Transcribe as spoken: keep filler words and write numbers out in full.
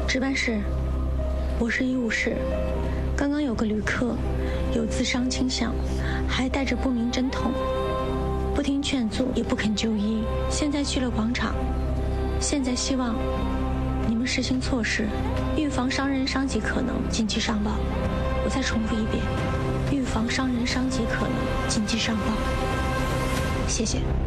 值班室，我是医务室。刚刚有个旅客有自伤倾向，还带着不明针筒，不听劝阻也不肯就医，现在去了广场。现在希望你们实行措施，预防伤人伤己可能，紧急上报。我再重复一遍，预防伤人伤己可能，紧急上报。谢谢。